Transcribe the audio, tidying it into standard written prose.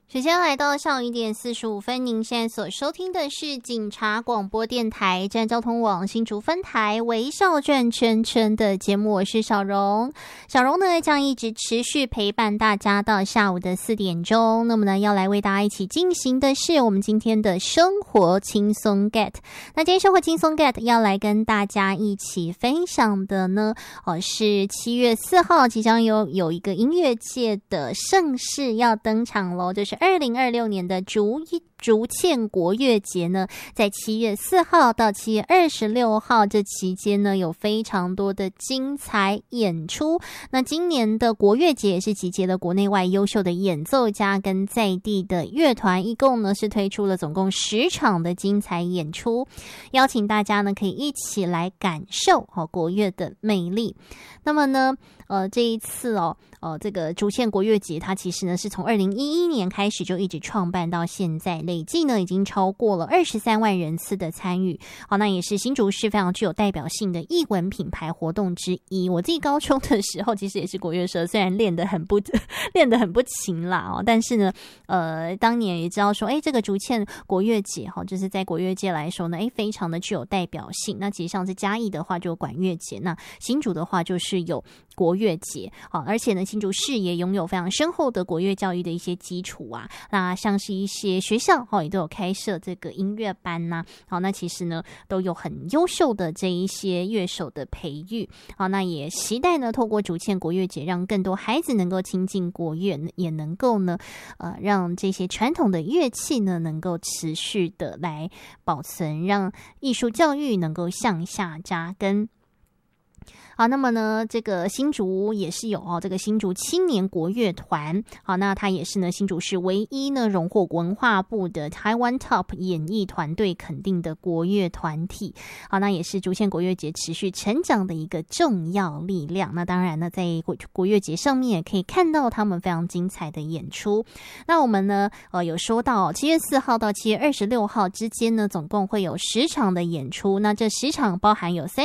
时间来到上午1:45，您现在所收听的是警察广播电台站交通网新竹分台微笑转圈圈的节目，我是小荣。小荣呢将一直持续陪伴大家到下午的4点钟。那么呢要来为大家一起进行的是我们今天的生活轻松 get。那今天生活轻松 get 要来跟大家一起分享的呢，是7月4号即将有一个音乐界的盛事要登场咯，就是2026年的竹堑国乐节呢，在7月4号到7月26号这期间呢，有非常多的精彩演出。那今年的国乐节也是集结了国内外优秀的演奏家跟在地的乐团，一共呢是推出了总共10场的精彩演出，邀请大家呢可以一起来感受国乐的魅力。那么呢这一次这个竹堑国乐节它其实呢是从2011年开始就一直创办到现在，累计呢已经超过了23万人次的参与。那也是新竹市非常具有代表性的艺文品牌活动之一。我自己高中的时候其实也是国乐社，虽然练得很不勤啦但是呢当年也知道说这个竹堑国乐节就是在国乐界来说呢非常的具有代表性。那其实像是嘉义的话就有管乐节，那新竹的话就是有国乐节而且呢新竹市也拥有非常深厚的国乐教育的一些基础啊。那像是一些学校也都有开设这个音乐班呐那其实呢都有很优秀的这一些乐手的培育那也期待呢透过竹堑国乐节让更多孩子能够亲近国乐，也能够呢让这些传统的乐器呢能够持续的来保存，让艺术教育能够向下扎根。好，那么呢这个新竹也是有这个新竹青年国乐团，好，那它也是呢新竹市唯一呢荣获文化部的台湾 Top 演艺团队肯定的国乐团体。好，那也是竹堑国乐节持续成长的一个重要力量。那当然呢在国乐节上面也可以看到他们非常精彩的演出。那我们呢有说到7月4号到7月26号之间呢总共会有10场的演出，那这10场包含有